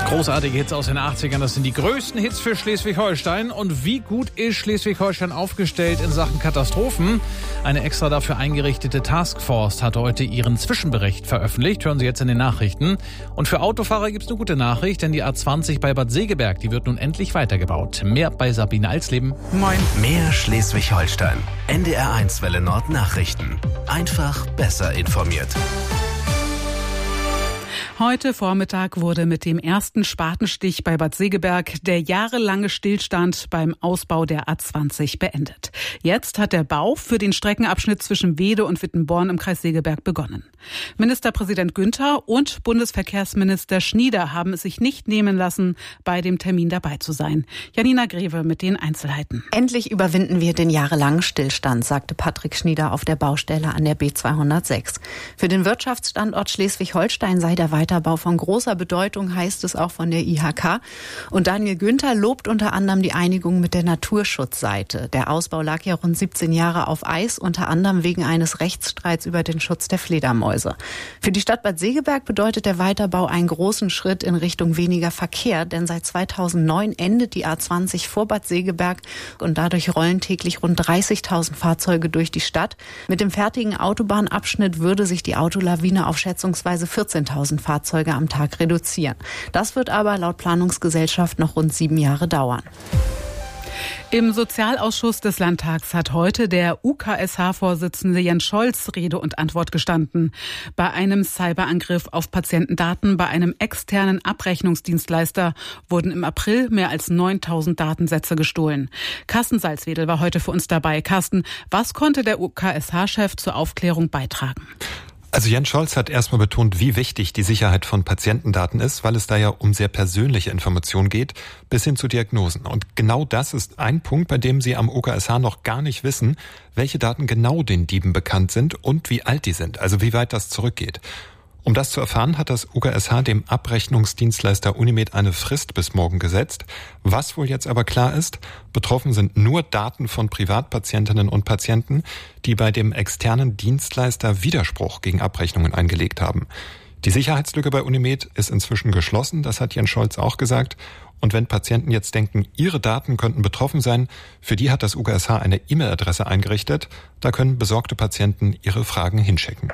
Großartige Hits aus den 80ern, das sind die größten Hits für Schleswig-Holstein. Und wie gut ist Schleswig-Holstein aufgestellt in Sachen Katastrophen? Eine extra dafür eingerichtete Taskforce hat heute ihren Zwischenbericht veröffentlicht. Hören Sie jetzt in den Nachrichten. Und für Autofahrer gibt es eine gute Nachricht, denn die A20 bei Bad Segeberg, die wird nun endlich weitergebaut. Mehr bei Sabine Alsleben. Moin. Mehr Schleswig-Holstein. NDR1 Welle Nord Nachrichten. Einfach besser informiert. Heute Vormittag wurde mit dem ersten Spatenstich bei Bad Segeberg der jahrelange Stillstand beim Ausbau der A20 beendet. Jetzt hat der Bau für den Streckenabschnitt zwischen Weede und Wittenborn im Kreis Segeberg begonnen. Ministerpräsident Günther und Bundesverkehrsminister Schnieder haben es sich nicht nehmen lassen, bei dem Termin dabei zu sein. Janina Greve mit den Einzelheiten. Endlich überwinden wir den jahrelangen Stillstand, sagte Patrick Schnieder auf der Baustelle an der B206. Für den Wirtschaftsstandort Schleswig-Holstein sei der Weiterbau von großer Bedeutung, heißt es auch von der IHK. Und Daniel Günther lobt unter anderem die Einigung mit der Naturschutzseite. Der Ausbau lag ja rund 17 Jahre auf Eis, unter anderem wegen eines Rechtsstreits über den Schutz der Fledermäuse. Für die Stadt Bad Segeberg bedeutet der Weiterbau einen großen Schritt in Richtung weniger Verkehr, denn seit 2009 endet die A20 vor Bad Segeberg und dadurch rollen täglich rund 30.000 Fahrzeuge durch die Stadt. Mit dem fertigen Autobahnabschnitt würde sich die Autolawine auf schätzungsweise 14.000 Fahrzeuge am Tag reduzieren. Das wird aber laut Planungsgesellschaft noch rund 7 Jahre dauern. Im Sozialausschuss des Landtags hat heute der UKSH-Vorsitzende Jens Scholz Rede und Antwort gestanden. Bei einem Cyberangriff auf Patientendaten bei einem externen Abrechnungsdienstleister wurden im April mehr als 9.000 Datensätze gestohlen. Carsten Salzwedel war heute für uns dabei. Carsten, was konnte der UKSH-Chef zur Aufklärung beitragen? Also Jens Scholz hat erstmal betont, wie wichtig die Sicherheit von Patientendaten ist, weil es da ja um sehr persönliche Informationen geht, bis hin zu Diagnosen. Und genau das ist ein Punkt, bei dem Sie am UKSH noch gar nicht wissen, welche Daten genau den Dieben bekannt sind und wie alt die sind, also wie weit das zurückgeht. Um das zu erfahren, hat das UKSH dem Abrechnungsdienstleister Unimed eine Frist bis morgen gesetzt. Was wohl jetzt aber klar ist, betroffen sind nur Daten von Privatpatientinnen und Patienten, die bei dem externen Dienstleister Widerspruch gegen Abrechnungen eingelegt haben. Die Sicherheitslücke bei Unimed ist inzwischen geschlossen, das hat Jens Scholz auch gesagt. Und wenn Patienten jetzt denken, ihre Daten könnten betroffen sein, für die hat das UKSH eine E-Mail-Adresse eingerichtet. Da können besorgte Patienten ihre Fragen hinschicken.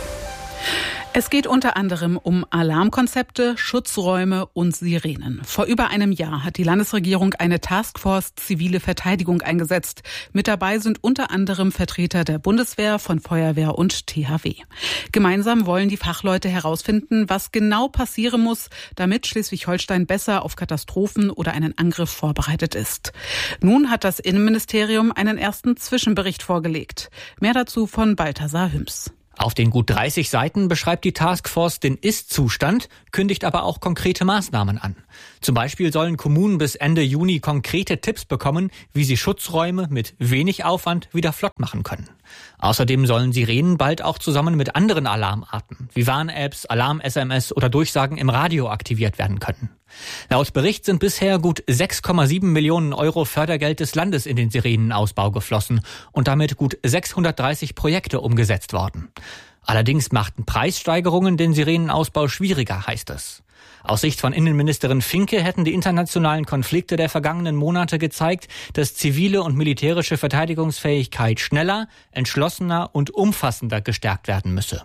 Es geht unter anderem um Alarmkonzepte, Schutzräume und Sirenen. Vor über einem Jahr hat die Landesregierung eine Taskforce Zivile Verteidigung eingesetzt. Mit dabei sind unter anderem Vertreter der Bundeswehr, von Feuerwehr und THW. Gemeinsam wollen die Fachleute herausfinden, was genau passieren muss, damit Schleswig-Holstein besser auf Katastrophen oder einen Angriff vorbereitet ist. Nun hat das Innenministerium einen ersten Zwischenbericht vorgelegt. Mehr dazu von Balthasar Hüms. Auf den gut 30 Seiten beschreibt die Taskforce den Ist-Zustand, kündigt aber auch konkrete Maßnahmen an. Zum Beispiel sollen Kommunen bis Ende Juni konkrete Tipps bekommen, wie sie Schutzräume mit wenig Aufwand wieder flott machen können. Außerdem sollen Sirenen bald auch zusammen mit anderen Alarmarten, wie Warn-Apps, Alarm-SMS oder Durchsagen im Radio aktiviert werden können. Laut Bericht sind bisher gut 6,7 Millionen Euro Fördergeld des Landes in den Sirenenausbau geflossen und damit gut 630 Projekte umgesetzt worden. Allerdings machten Preissteigerungen den Sirenenausbau schwieriger, heißt es. Aus Sicht von Innenministerin Finke hätten die internationalen Konflikte der vergangenen Monate gezeigt, dass zivile und militärische Verteidigungsfähigkeit schneller, entschlossener und umfassender gestärkt werden müsse.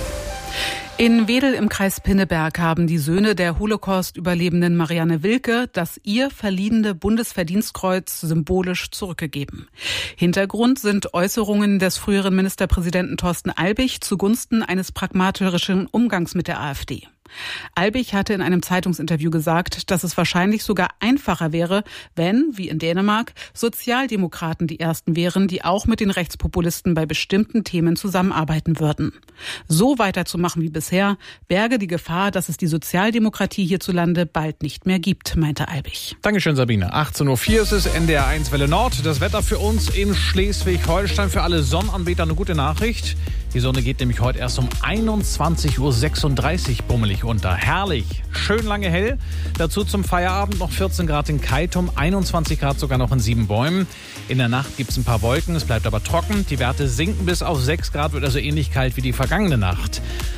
In Wedel im Kreis Pinneberg haben die Söhne der Holocaust-Überlebenden Marianne Wilke das ihr verliehene Bundesverdienstkreuz symbolisch zurückgegeben. Hintergrund sind Äußerungen des früheren Ministerpräsidenten Thorsten Albig zugunsten eines pragmatischen Umgangs mit der AfD. Albig hatte in einem Zeitungsinterview gesagt, dass es wahrscheinlich sogar einfacher wäre, wenn, wie in Dänemark, Sozialdemokraten die ersten wären, die auch mit den Rechtspopulisten bei bestimmten Themen zusammenarbeiten würden. So weiterzumachen wie bisher berge die Gefahr, dass es die Sozialdemokratie hierzulande bald nicht mehr gibt, meinte Albig. Dankeschön, Sabine. 18.04 Uhr ist es, NDR1 Welle Nord. Das Wetter für uns in Schleswig-Holstein. Für alle Sonnenanbeter eine gute Nachricht. Die Sonne geht nämlich heute erst um 21.36 Uhr bummelig unter. Herrlich, schön lange hell. Dazu zum Feierabend noch 14 Grad in Keitum, 21 Grad sogar noch in Siebenbäumen. In der Nacht gibt es ein paar Wolken, es bleibt aber trocken. Die Werte sinken bis auf 6 Grad, wird also ähnlich kalt wie die vergangene Nacht.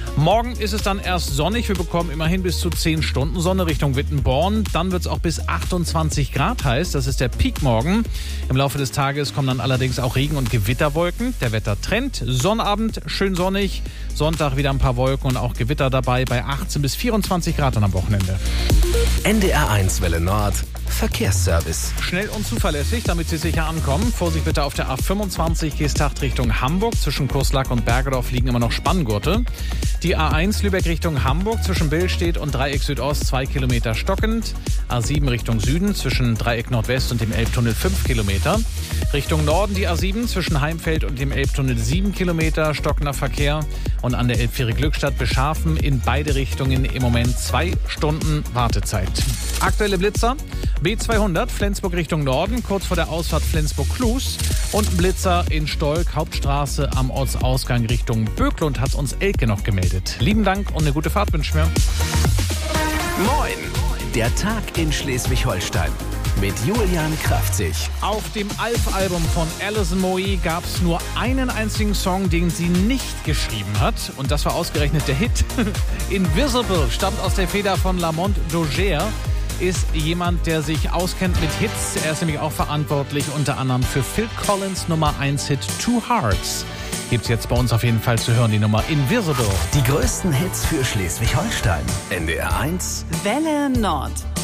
Morgen ist es dann erst sonnig. Wir bekommen immerhin bis zu 10 Stunden Sonne Richtung Wittenborn. Dann wird es auch bis 28 Grad heiß. Das ist der Peak morgen. Im Laufe des Tages kommen dann allerdings auch Regen- und Gewitterwolken. Der Wettertrend: Sonnabend schön sonnig. Sonntag wieder ein paar Wolken und auch Gewitter dabei bei 18 bis 24 Grad am Wochenende. NDR1 Welle Nord. Verkehrsservice. Schnell und zuverlässig, damit Sie sicher ankommen. Vorsicht bitte auf der A25 Geesthacht Richtung Hamburg. Zwischen Kurslack und Bergedorf liegen immer noch Spanngurte. Die A1 Lübeck Richtung Hamburg zwischen Billstedt und Dreieck Südost 2 Kilometer stockend. A7 Richtung Süden zwischen Dreieck Nordwest und dem Elbtunnel 5 Kilometer. Richtung Norden die A7 zwischen Heimfeld und dem Elbtunnel 7 Kilometer stockender Verkehr. Und an der Elbfähre Glückstadt Bescharfen in beide Richtungen im Moment 2 Stunden Wartezeit. Aktuelle Blitzer: B200 Flensburg Richtung Norden, kurz vor der Ausfahrt Flensburg-Klus. Und ein Blitzer in Stolk, Hauptstraße am Ortsausgang Richtung Böklund, hat uns Elke noch gemeldet. Lieben Dank und eine gute Fahrt wünschen wir. Moin! Der Tag in Schleswig-Holstein mit Julian Kraftzig. Auf dem Alf-Album von Alison Moe gab es nur einen einzigen Song, den sie nicht geschrieben hat. Und das war ausgerechnet der Hit. Invisible stammt aus der Feder von Lamont Dozier. Ist jemand, der sich auskennt mit Hits. Er ist nämlich auch verantwortlich unter anderem für Phil Collins Nummer 1 Hit Two Hearts. Gibt's jetzt bei uns auf jeden Fall zu hören, die Nummer Invisible. Die größten Hits für Schleswig-Holstein. NDR1 Welle Nord.